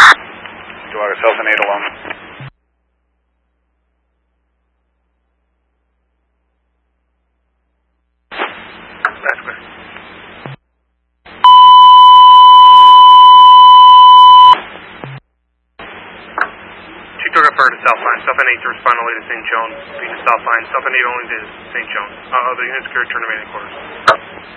Dog South and 8 along. That's clear. Refer to South Line. South N8 to respond only to St. Joan. Being to South Line. South N8 only to St. Joan. Other units carry turn remaining quarters.